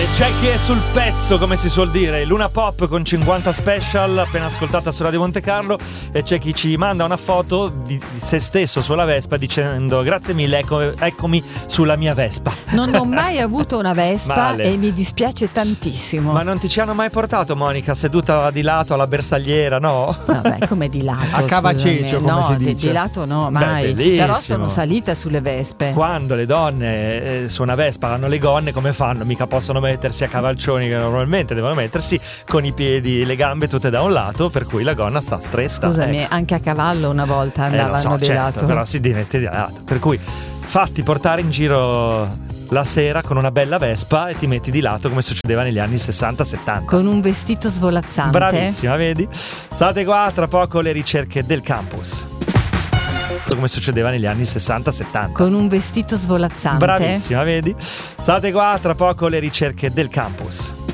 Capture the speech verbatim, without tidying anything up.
C'è chi è sul pezzo, come si suol dire. Luna Pop con cinquanta Special, appena ascoltata su Radio Monte Carlo. E c'è chi ci manda una foto di, di se stesso sulla Vespa dicendo: grazie mille, ecco, eccomi sulla mia Vespa. Non ho mai avuto una Vespa Male. E mi dispiace tantissimo. Ma non ti ci hanno mai portato, Monica, seduta di lato alla bersagliera, no? Vabbè, come di lato, a cavacecio, come no, si di, dice. di lato no, mai. Beh, però sono salita sulle Vespe. Quando le donne eh, su una Vespa hanno le gonne, come fanno? Mica possono mettersi a cavalcioni che normalmente devono mettersi con i piedi e le gambe tutte da un lato, per cui la gonna sta stretta. Scusami, ecco. Anche a cavallo una volta andavano eh, lo so, di certo, lato. però si mette di lato, per cui fatti portare in giro la sera con una bella Vespa e ti metti di lato come succedeva negli anni sessanta settanta. Con un vestito svolazzante. Bravissima, vedi? State qua, tra poco le ricerche del campus. Come succedeva negli anni sessanta settanta. Con un vestito svolazzante. Bravissima, vedi? State qua, tra poco le ricerche del campus.